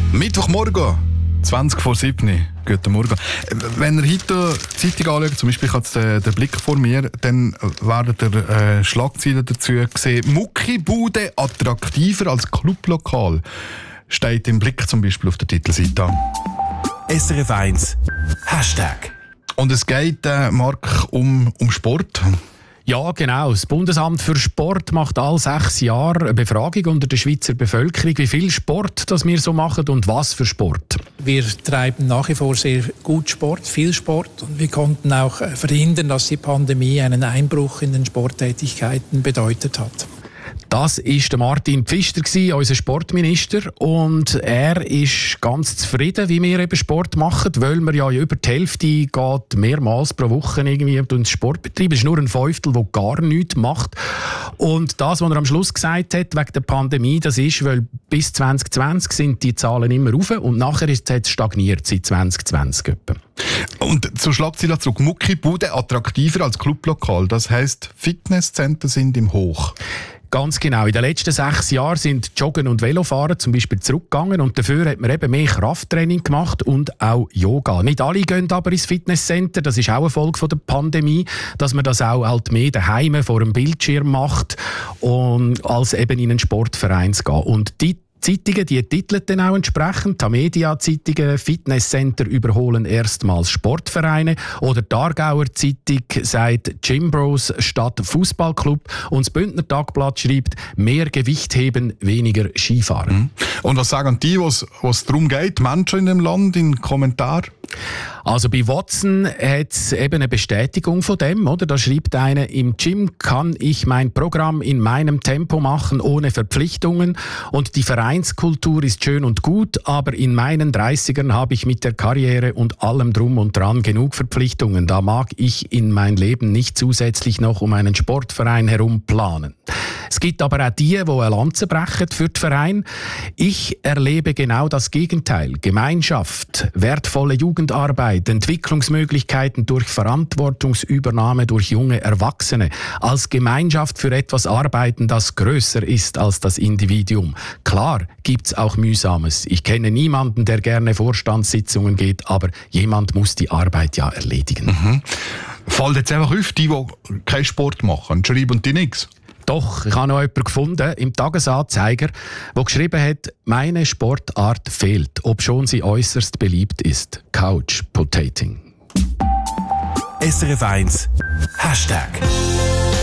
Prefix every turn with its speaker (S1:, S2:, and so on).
S1: Mittwochmorgen, 20 vor 7. Guten Morgen. Wenn ihr heute die Zeitung anschaut, zum Beispiel hat den Blick vor mir, dann werden ihr Schlagzeilen dazu gesehen. Muckibude attraktiver als Clublokal. Steht im Blick zum Beispiel auf der Titelseite.
S2: SRF 1 Hashtag.
S1: Und es geht, Marc, um Sport.
S3: Ja, genau. Das Bundesamt für Sport macht alle 6 Jahre eine Befragung unter der Schweizer Bevölkerung, wie viel Sport das wir so machen und was für Sport.
S4: Wir treiben nach wie vor sehr gut Sport, viel Sport. Und wir konnten auch verhindern, dass die Pandemie einen Einbruch in den Sporttätigkeiten bedeutet hat.
S3: Das war der Martin Pfister, unser Sportminister. Und er ist ganz zufrieden, wie wir eben Sport machen, weil wir ja über die Hälfte geht mehrmals pro Woche irgendwie Sport betreiben. Es ist nur ein Fünftel, der gar nichts macht. Und das, was er am Schluss gesagt hat, wegen der Pandemie, das ist, weil bis 2020 sind die Zahlen immer rauf und nachher hat es stagniert seit 2020.
S1: Und zur Schlagzeile zurück. Muckibude attraktiver als Clublokal. Das heisst, Fitnesscenter sind im Hoch.
S3: Ganz genau. In den letzten 6 Jahren sind Joggen und Velofahren zum Beispiel zurückgegangen und dafür hat man eben mehr Krafttraining gemacht und auch Yoga. Nicht alle gehen aber ins Fitnesscenter. Das ist auch eine Folge von der Pandemie, dass man das auch halt mehr daheim vor einem Bildschirm macht, als eben in einen Verein zu gehen. Und die Zeitungen, die titeln dann auch entsprechend. Die Media-Zeitungen, Fitnesscenter überholen erstmals Sportvereine. Oder die Aargauer Zeitung sagt Gymbros statt Fußballclub. Und das Bündner Tagblatt schreibt, mehr Gewicht heben, weniger Skifahren.
S1: Und was sagen die, was darum geht, Menschen in dem Land, in Kommentaren?
S3: Also bei Watson hat es eben eine Bestätigung von dem, oder? Da schreibt einer, im Gym kann ich mein Programm in meinem Tempo machen, ohne Verpflichtungen. Und die Vereinskultur ist schön und gut, aber in meinen 30ern habe ich mit der Karriere und allem drum und dran genug Verpflichtungen. Da mag ich in mein Leben nicht zusätzlich noch um einen Sportverein herum planen. Es gibt aber auch die eine Lanze brechen für den Verein. Ich erlebe genau das Gegenteil. Gemeinschaft, wertvolle Jugendarbeit, Entwicklungsmöglichkeiten durch Verantwortungsübernahme durch junge Erwachsene. Als Gemeinschaft für etwas arbeiten, das grösser ist als das Individuum. Klar gibt's auch Mühsames. Ich kenne niemanden, der gerne Vorstandssitzungen geht, aber jemand muss die Arbeit ja erledigen.
S1: Fällt jetzt einfach auf, die keinen Sport machen, schreiben die nichts?
S3: Doch, ich habe noch jemanden gefunden im Tagesanzeiger, der geschrieben hat, meine Sportart fehlt, obschon sie äußerst beliebt ist. Couch Potating.
S2: SRF 1 Hashtag.